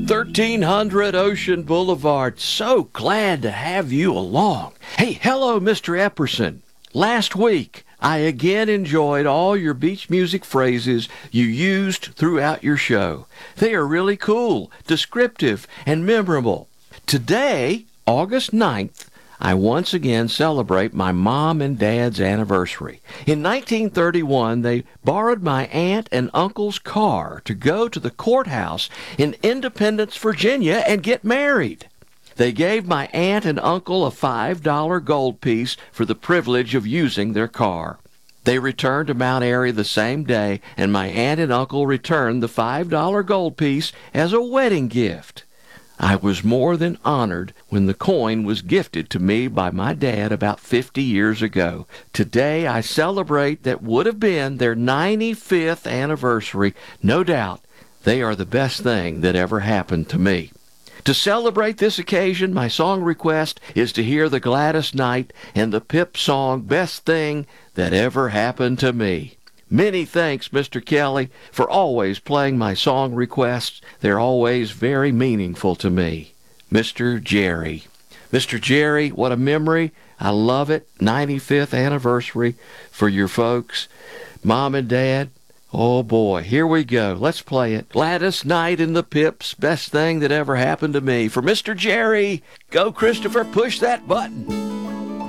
1300 Ocean Boulevard. So glad to have you along. Hey, hello, Mr. Epperson. Last week, I again enjoyed all your beach music phrases you used throughout your show. They are really cool, descriptive, and memorable. Today, August 9th, I once again celebrate my mom and dad's anniversary. In 1931, they borrowed my aunt and uncle's car to go to the courthouse in Independence, Virginia, and get married. They gave my aunt and uncle a $5 gold piece for the privilege of using their car. They returned to Mount Airy the same day, and my aunt and uncle returned the $5 gold piece as a wedding gift. I was more than honored when the coin was gifted to me by my dad about 50 years ago. Today I celebrate that would have been their 95th anniversary. No doubt they are the best thing that ever happened to me. To celebrate this occasion, my song request is to hear the Gladys Knight and the Pip song, Best Thing That Ever Happened to Me. Many thanks, Mr. Kelly, for always playing my song requests. They're always very meaningful to me. Mr. Jerry. Mr. Jerry, what a memory. I love it. 95th anniversary for your folks. Mom and Dad. Oh, boy. Here we go. Let's play it. Gladys Knight and the Pips. Best thing that ever happened to me. For Mr. Jerry. Go, Christopher. Push that button.